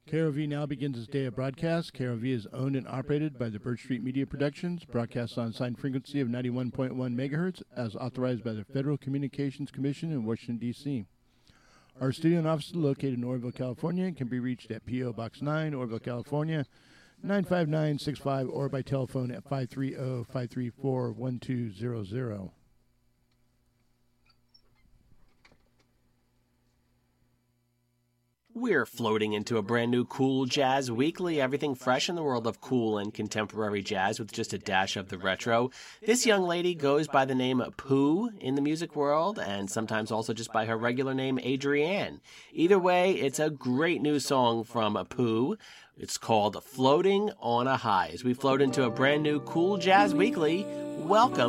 KROV now begins its day of broadcast. KROV is owned and operated by the Birch Street Media Productions, broadcasts on assigned frequency of 91.1 megahertz, as authorized by the Federal Communications Commission in Washington, D.C. Our studio and office is located in Oroville, California, and can be reached at P.O. Box 9, Oroville, California, 95965, or by telephone at 530-534-1200. We're floating into a brand new Cool Jazz Weekly, everything fresh in the world of cool and contemporary jazz with just a dash of the retro. This young lady goes by the name Pooh in the music world, and sometimes also just by her regular name, Adrienne. Either way, it's a great new song from Pooh. It's called Floating on a High. As we float into a brand new Cool Jazz Weekly, welcome